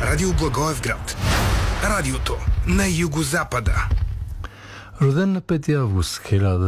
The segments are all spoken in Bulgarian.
Радио Благоевград. Радиото на югозапада. Роден на 5 август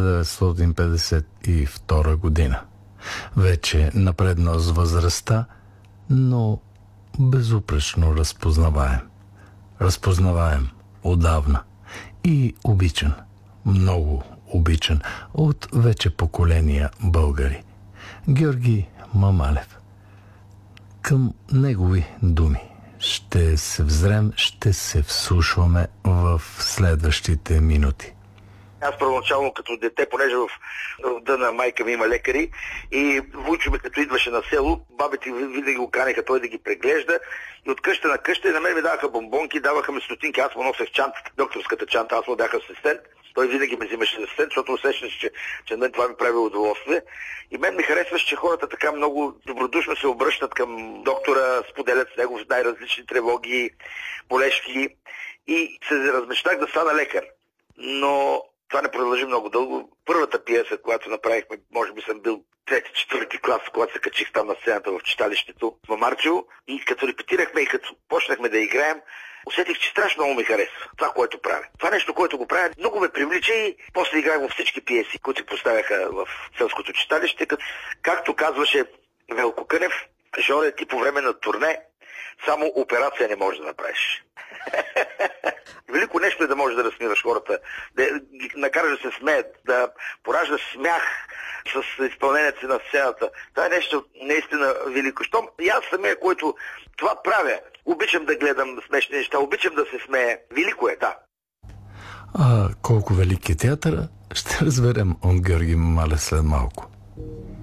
1952 година. Вече напреднал с възрастта, но безупречно разпознаваем. Разпознаваем отдавна и обичан, много обичан от вече поколения българи. Георги Мамалев. Към негови думи ще се взрем, ще се вслушваме в следващите минути. Аз първоначално като дете, понеже в рода на майка ми има лекари и вуйчо ми като идваше на село, бабите винаги го канеха той да ги преглежда и от къща на къща и на мен ми даваха бомбонки, даваха ми стотинки, аз му носех чантата, докторската чанта, аз му бях асистент. Той винаги ме взимаше асистент, защото усещаше, че на мен това ми прави удоволствие. И мен ми харесваше, че хората така много добродушно се обръщат към доктора, споделят с него най-различни тревоги, болешки и се размечтах да стана лекар. Но това не продължи много дълго. Първата пиеса, която направихме, може би съм бил 3-4 клас, когато се качих там на сцената в читалището в Мамарчево. И като репетирахме и като почнахме да играем, усетих, че страшно много ми харесва това, което правя. Това нещо, което го правя, много ме привлича и после играх във всички пиеси, които се поставяха в селското читалище. Както казваше Велко Кънев, Жоре, ти по време на турне само операция не можеш да направиш. Велико нещо е да можеш да разсмиваш хората, да ги накараш да се смеят, да пораждаш смях с изпълнението си на сцената. Това е нещо наистина велико. Щом и аз самия, който това правя, обичам да гледам смешни неща, обичам да се смея. Велико е, да. А колко велик е театъра, ще разберем от Георги Мамалев след малко.